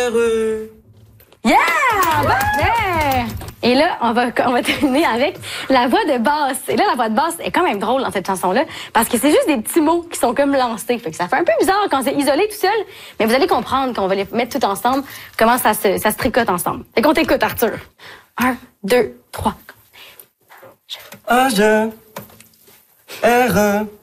R-E. Yeah! Parfait! Et là, on va terminer avec la voix de basse. Et là, la voix de basse est quand même drôle dans cette chanson-là, parce que c'est juste des petits mots qui sont comme lancés. Fait que ça fait un peu bizarre quand c'est isolé tout seul, mais vous allez comprendre qu'on va les mettre tout ensemble, comment ça se tricote ensemble. Fait qu'on t'écoute, Arthur. 1, 2, 3. A-G, R-E.